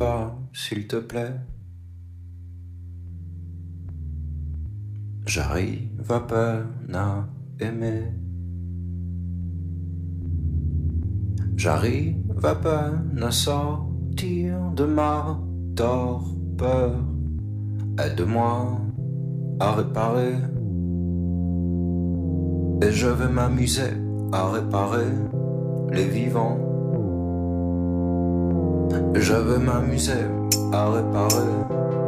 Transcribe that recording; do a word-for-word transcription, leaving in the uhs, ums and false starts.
pas, s'il te plaît. J'arrive à peine à aimer. J'arrive à peine à sortir de ma torpeur. Aide-moi à réparer. Et je vais m'amuser à réparer les vivants. Je vais m'amuser à réparer